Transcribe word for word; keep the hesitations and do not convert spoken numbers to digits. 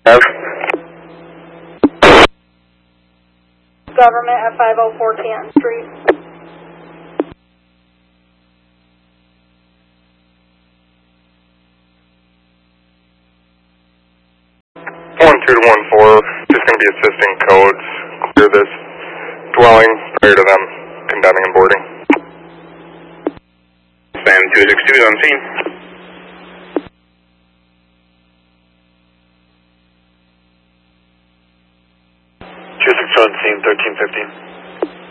Government at five oh four Canton Street. one two to one four, just going to be assisting codes, clear this dwelling prior to them condemning and boarding. Sam two six two is on scene. two six two on scene, thirteen fifteen.